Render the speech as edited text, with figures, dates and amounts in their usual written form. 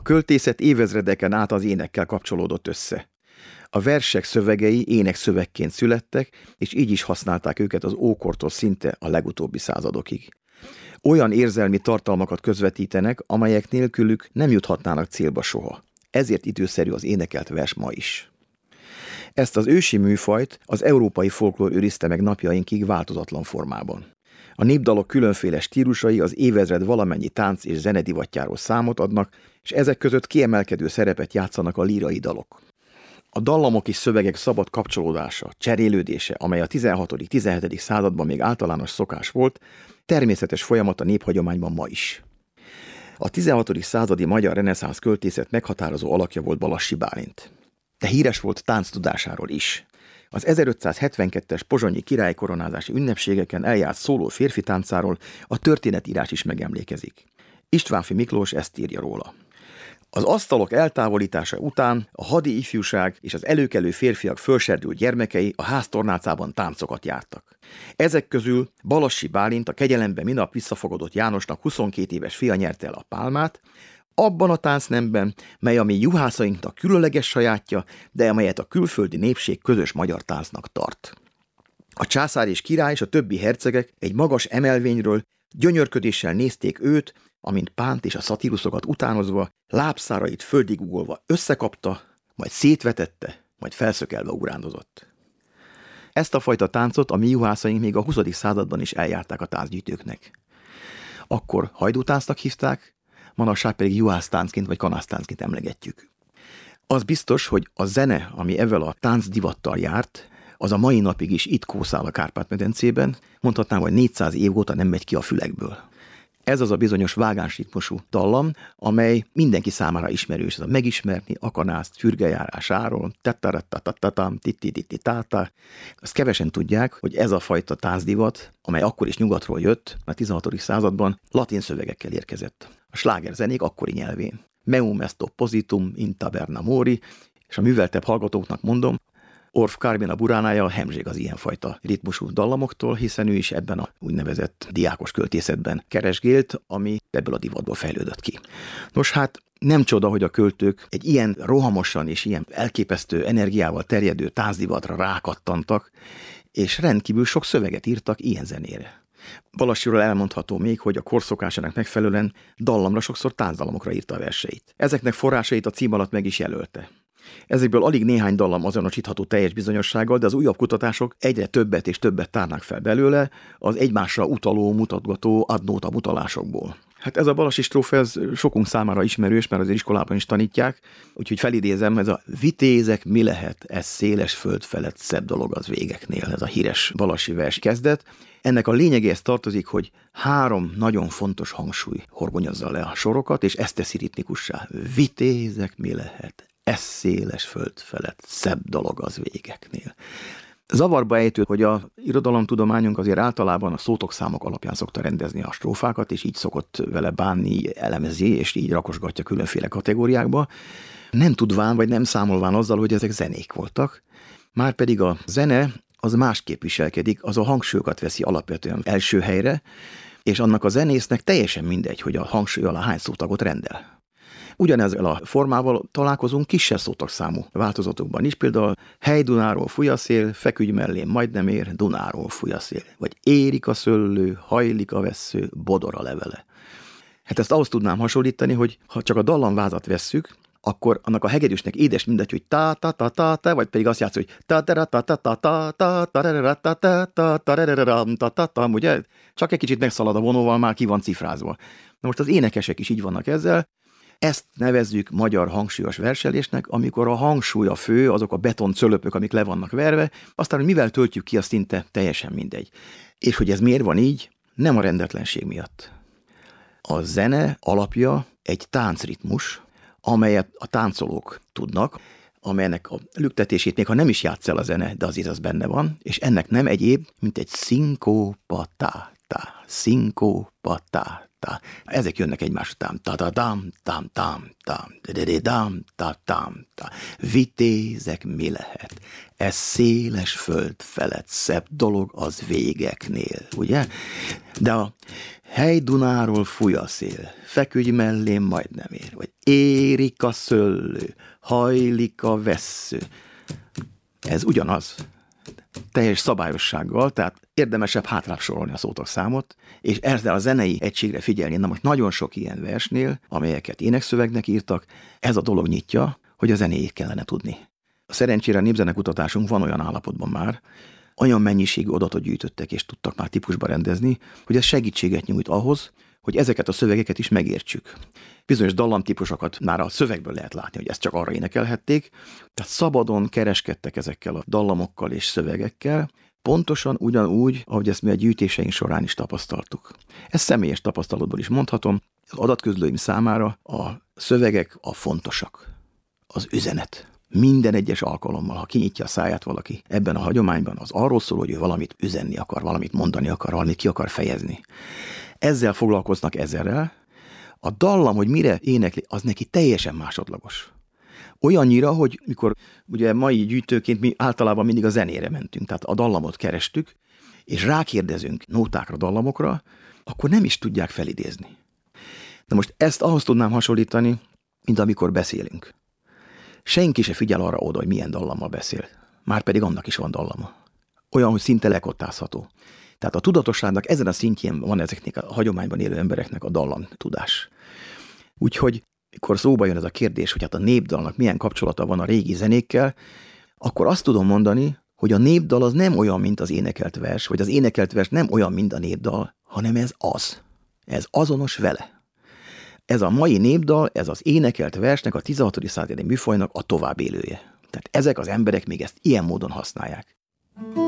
költészet évezredeken át az énekkel kapcsolódott össze. A versek szövegei énekszövegként születtek, és így is használták őket az ókortól szinte a legutóbbi századokig. Olyan érzelmi tartalmakat közvetítenek, amelyek nélkülük nem juthatnának célba soha. Ezért időszerű az énekelt vers ma is. Ezt az ősi műfajt az európai folklór őrizte meg napjainkig változatlan formában. A népdalok különféle stílusai az évezred valamennyi tánc és zenedivatjáról számot adnak, és ezek között kiemelkedő szerepet játszanak a lírai dalok. A dallamok és szövegek szabad kapcsolódása, cserélődése, amely a 16.-17. században még általános szokás volt, természetes folyamat a néphagyományban ma is. A 16. századi magyar reneszánsz költészet meghatározó alakja volt Balassi Bálint. De híres volt tánctudásáról is. Az 1572-es pozsonyi királykoronázási ünnepségeken eljárt szóló férfi táncáról a történetírás is megemlékezik. Istvánffy Miklós ezt írja róla. Az asztalok eltávolítása után a hadi ifjúság és az előkelő férfiak fölserdült gyermekei a háztornácában táncokat jártak. Ezek közül Balassi Bálint, a kegyelembe minap visszafogadott Jánosnak 22 éves fia nyerte el a pálmát, abban a táncnemben, mely a mi juhászainknak különleges sajátja, de amelyet a külföldi népség közös magyar táncnak tart. A császár és király és a többi hercegek egy magas emelvényről gyönyörködéssel nézték őt, amint Pánt és a szatíruszokat utánozva, lábszárait földig ugolva összekapta, majd szétvetette, majd felszökelve ugrándozott. Ezt a fajta táncot a mi juhászaink még a 20. században is eljárták a táncgyűjtőknek. Akkor hajdútáncnak hívták, manapság pedig juhásztáncként vagy kanásztáncként emlegetjük. Az biztos, hogy a zene, ami ezzel a táncdivattal járt, az a mai napig is itt kószál a Kárpát-medencében, mondhatnám, hogy 400 év óta nem megy ki a fülekből. Ez az a bizonyos vágánsritmusú dallam, amely mindenki számára ismerős. Ez a megismerni, akanászt, fürgejárásáról, tattarattatatam, tittitittáta. Azt kevesen tudják, hogy ez a fajta táncdivat, amely akkor is nyugatról jött, a 16. században latin szövegekkel érkezett. A slágerzenék akkori nyelvén. Meum est oppositum in taberna mori, és a műveltebb hallgatóknak mondom, Orff Kármina Buránája hemzség az ilyenfajta ritmusú dallamoktól, hiszen ő is ebben a úgynevezett diákos költészetben keresgélt, ami ebből a divatból fejlődött ki. Nos hát nem csoda, hogy a költők egy ilyen rohamosan és ilyen elképesztő energiával terjedő táncdivatra rákattantak, és rendkívül sok szöveget írtak ilyen zenére. Balassiról elmondható még, hogy a korszokásának megfelelően dallamra, sokszor táncdallamokra írta a verseit. Ezeknek forrásait a cím alatt meg is jelölte. Ezekből alig néhány dallam azonosítható teljes bizonyossággal, de az újabb kutatások egyre többet és többet tárnak fel belőle az egymásra utaló, mutatgató adnóta utalásokból. Hát ez a balassi strófa, ez sokunk számára ismerős, mert azért iskolában is tanítják, úgyhogy felidézem, ez a vitézek mi lehet, ez széles föld felett szebb dolog az végeknél, ez a híres balassi vers kezdet. Ennek a lényegéhez tartozik, hogy 3 nagyon fontos hangsúly horgonyozza le a sorokat, és ezt teszi ritmikussá. Vitézek mi lehet, ez széles föld felett szebb dolog az végeknél. Zavarba ejtő, hogy a irodalomtudományunk azért általában a szótokszámok alapján szokta rendezni a strófákat, és így szokott vele bánni, elemezi, és így rakosgatja különféle kategóriákba, nem tudván, vagy nem számolván azzal, hogy ezek zenék voltak, márpedig a zene az másképp viselkedik, az a hangsúlyokat veszi alapvetően első helyre, és annak a zenésznek teljesen mindegy, hogy a hangsúly alá hány szótagot rendel. Ugyanezzel a formával találkozunk kisebb szótagszámú változatokban is, például hely Dunáról fúj a szél, feküdj mellém, majdnem ér, Dunáról fúj a szél, vagy érik a szőlő, hajlik a vessző, bodor a levele. Hát ezt ahhoz tudnám hasonlítani, hogy ha csak a dallamvázat vesszük, akkor annak a hegedűsnek édes mindegy, hogy ta-ta-ta-ta-ta, vagy pedig azt játsz, hogy ta-ta-ra-ta-ta-ta-ta-ta-ra-ra-ra-ta-ta-ta-ta, ugye? Csak egy kicsit megszalad a vonóval, már ki van cifrázva. Na most az énekesek is így vannak ezzel. Ezt nevezzük magyar hangsúlyos verselésnek, amikor a hangsúly a fő, azok a betoncölöpök, amik le vannak verve, aztán, hogy mivel töltjük ki, az szinte teljesen mindegy. És hogy ez miért van így? Nem a rendetlenség miatt. A zene alapja egy táncritmus, amelyet a táncolók tudnak, amelynek a lüktetését még ha nem is játsz el a zene, de azért az benne van, és ennek nem egyéb, mint egy szinkópatá, szinkópatá. ta. Ezek jönnek egymás után. Ta-da-dam, tam-tam, tam, de-de-de-dam, ta-tam, ta. Vitézek, mi lehet? Ez széles föld felett szebb dolog az végeknél, ugye? De a hely Dunáról fúj a szél, feküdj mellém, majd nem ér, vagy érik a szöllő, hajlik a vessző. Ez ugyanaz. Teljes szabályossággal, tehát érdemesebb hátrább sorolni a szótagszámot, és ezzel a zenei egységre figyelni. Na most nagyon sok ilyen versnél, amelyeket énekszövegnek írtak, ez a dolog nyitja, hogy a zenéjét kellene tudni. Szerencsére a népzenekutatásunk van olyan állapotban már, olyan mennyiségű adatot gyűjtöttek és tudtak már típusba rendezni, hogy ez segítséget nyújt ahhoz, hogy ezeket a szövegeket is megértsük. Bizonyos dallamtípusokat már a szövegből lehet látni, hogy ezt csak arra énekelhették, tehát szabadon kereskedtek ezekkel a dallamokkal és szövegekkel, pontosan ugyanúgy, ahogy ezt mi a gyűjtéseink során is tapasztaltuk. Ezt személyes tapasztalatból is mondhatom, az adatközlőim számára a szövegek a fontosak, az üzenet. Minden egyes alkalommal, ha kinyitja a száját valaki ebben a hagyományban, az arról szól, hogy ő valamit üzenni akar, valamit mondani akar, valamit ki akar fejezni. Ezzel foglalkoznak ezerrel. A dallam, hogy mire énekli, az neki teljesen másodlagos. Olyannyira, hogy mikor ugye mai gyűjtőként mi általában mindig a zenére mentünk, tehát a dallamot kerestük, és rákérdezünk nótákra, dallamokra, akkor nem is tudják felidézni. De most ezt ahhoz tudnám hasonlítani, mint amikor beszélünk. Senki se figyel arra oda, hogy milyen dallammal beszél. Márpedig annak is van dallama. Olyan, hogy szinte lekottázható. Tehát a tudatosságnak ezen a szintjén van ezeknek a hagyományban élő embereknek a dallam tudás. Úgyhogy, mikor szóba jön ez a kérdés, hogy hát a népdalnak milyen kapcsolata van a régi zenékkel, akkor azt tudom mondani, hogy a népdal az nem olyan, mint az énekelt vers, vagy az énekelt vers nem olyan, mint a népdal, hanem ez az. Ez azonos vele. Ez a mai népdal, ez az énekelt versnek, a 16. századi műfajnak a továbbélője. Tehát ezek az emberek még ezt ilyen módon használják.